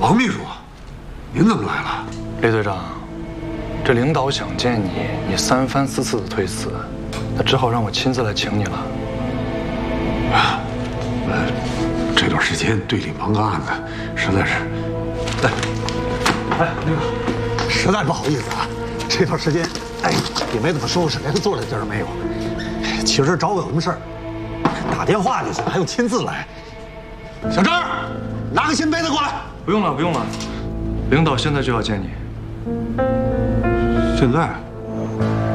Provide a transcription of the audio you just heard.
王秘书，您怎么来了？ 李队长，这领导想见你，你3番4次的推辞，那只好让我亲自来请你了。 这段时间队里忙个案子，实在是……那个，实在不好意思啊，这段时间，也没怎么收拾，连个坐的地儿没有。其实找我有什么事儿，打电话就行，还用亲自来。小张，拿个新杯子过来。 不用了，不用了，领导现在就要见你。 现在？